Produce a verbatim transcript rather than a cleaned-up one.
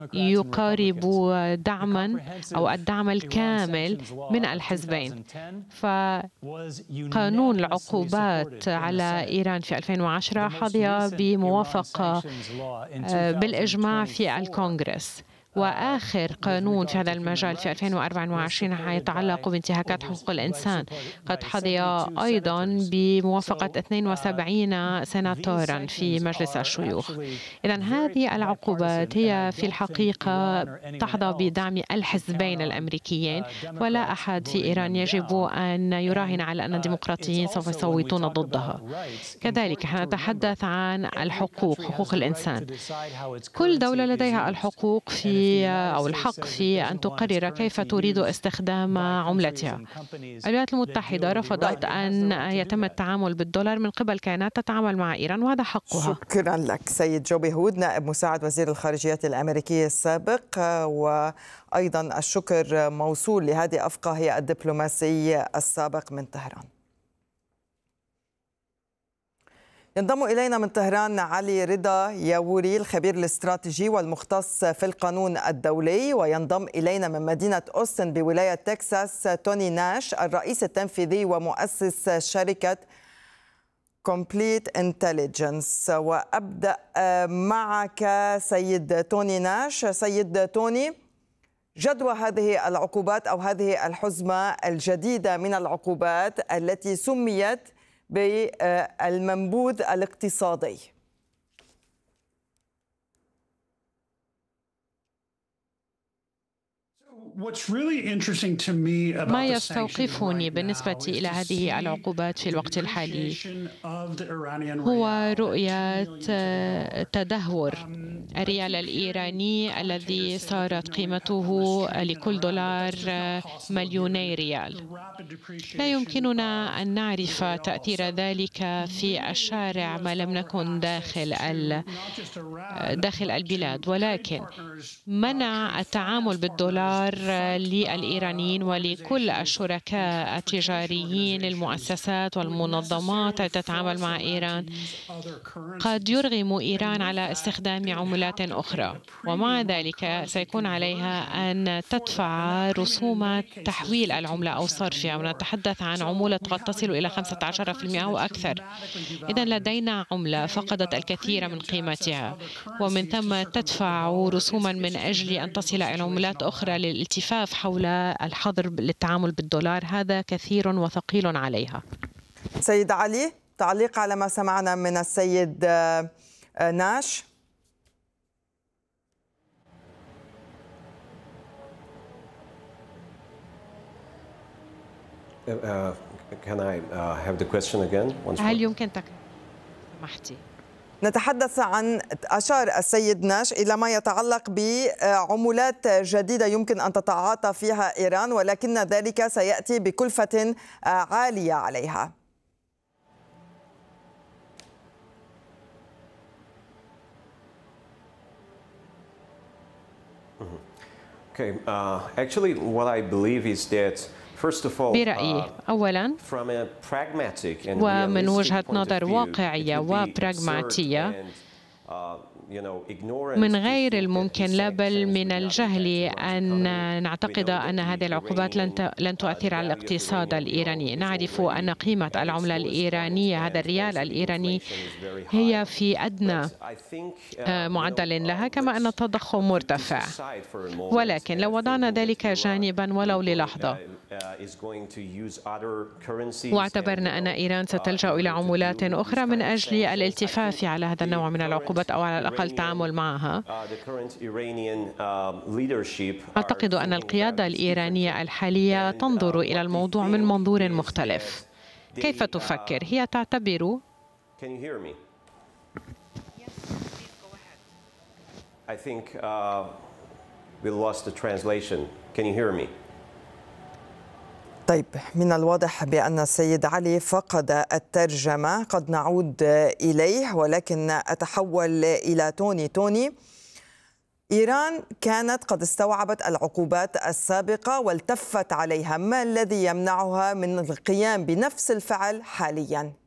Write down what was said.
يقارب دعما أو الدعم الكامل من الحزبين. فقانون العقوبات على إيران في ألفين وعشرة حظي بموافقة بالإجماع في الكونغرس، وآخر قانون في هذا المجال في ألفين وأربعة وعشرين يتعلق بانتهاكات حقوق الإنسان قد حظي أيضا بموافقة اثنين وسبعين سناتورا في مجلس الشيوخ. إذن هذه العقوبات هي في الحقيقة تحظى بدعم الحزبين الأمريكيين، ولا أحد في إيران يجب أن يراهن على أن الديمقراطيين سوف يصوتون ضدها. كذلك نتحدث عن الحقوق، حقوق الإنسان. كل دولة لديها الحقوق في أو الحق في أن تقرر كيف تريد استخدام عملتها. الولايات المتحدة رفضت أن يتم التعامل بالدولار من قبل كيانات تتعامل مع إيران، وهذا حقها. شكرا لك سيد جو بيهود، نائب مساعد وزير الخارجية الأمريكي السابق، وأيضا الشكر موصول لهادي أفقه الدبلوماسي السابق من طهران. ينضم إلينا من طهران علي رضا ياوري الخبير الاستراتيجي والمختص في القانون الدولي، وينضم إلينا من مدينة أوستن بولاية تكساس توني ناش الرئيس التنفيذي ومؤسس شركة Complete Intelligence. وأبدأ معك سيد توني ناش. سيد توني، جدوى هذه العقوبات أو هذه الحزمة الجديدة من العقوبات التي سميت بالمنبوذ الاقتصادي. ما يستوقفني بالنسبة إلى هذه العقوبات في الوقت الحالي هو رؤية تدهور الريال الإيراني الذي صارت قيمته لكل دولار مليوني ريال. لا يمكننا أن نعرف تأثير ذلك في الشارع ما لم نكن داخل داخل البلاد، ولكن منع التعامل بالدولار للإيرانيين ولكل الشركاء التجاريين، المؤسسات والمنظمات التي تتعامل مع إيران، قد يرغم إيران على استخدام عملات أخرى، ومع ذلك سيكون عليها أن تدفع رسوم تحويل العملة أو صرفها، ونتحدث عن عمولة قد تصل إلى خمسة عشر بالمئة أو أكثر. إذن لدينا عملة فقدت الكثير من قيمتها، ومن ثم تدفع رسوما من أجل أن تصل إلى عملات أخرى للالتفاف حول الحظر للتعامل بالدولار. هذا كثير وثقيل عليها. سيد علي، تعليق على ما سمعنا من السيد ناش. Uh, can I uh, have the question again? Once هل يمكن تكرار سمحتي؟ نتحدث عن أشار السيد ناش إلى ما يتعلق بعملات جديدة يمكن أن تتعاطى فيها إيران، ولكن ذلك سيأتي بكلفة عالية عليها. Okay. Uh, actually, what I believe is that برأيي أولاً ومن وجهة نظر واقعية وبراغماتية، من غير الممكن لا بل من الجهل أن نعتقد أن هذه العقوبات لن تؤثر على الاقتصاد الإيراني. نعرف أن قيمة العملة الإيرانية، هذا الريال الإيراني، هي في أدنى معدل لها، كما أن التضخم مرتفع. ولكن لو وضعنا ذلك جانباً ولو للحظة واعتبرنا أن إيران ستلجأ إلى عملات أخرى من أجل الالتفاف على هذا النوع من العقوبات أو على الأقل التعامل معها، أعتقد أن القيادة الإيرانية الحالية تنظر إلى الموضوع من منظور مختلف. كيف تفكر؟ هي تعتبر I think uh, we lost the translation. Can you hear me? طيب، من الواضح بأن السيد علي فقد الترجمة. قد نعود إليه، ولكن أتحول إلى توني. توني، إيران كانت قد استوعبت العقوبات السابقة والتفت عليها، ما الذي يمنعها من القيام بنفس الفعل حالياً؟